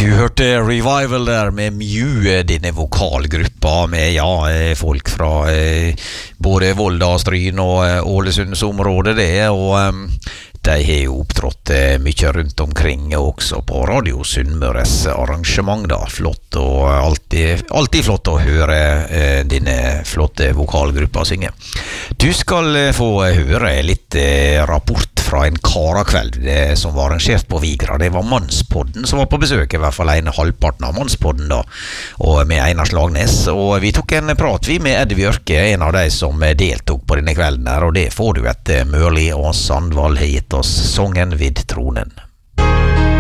Du hørte Revival der med Mew, denne vokalgruppa med folk fra både Volda, Stryn og Ålesundsområdet det, og de har jo opptrådt mye rundt omkring også på Radio Sunnmøres arrangement da. Flott og alltid flott å høre denne flotte vokalgruppa synge. Du skal få høre litt rapport fra en karakveld som var arrangert på Vigra. Det var Mannspodden som var på besøk, i hvert fall en halvparten av Mannspodden da, og med Einar Slagnes, og vi tok en prat med Edde Bjørke, en av de som deltok på denne kvelden her, og det får du etter Mørli og Sandvall har gitt oss songen Vid tronen.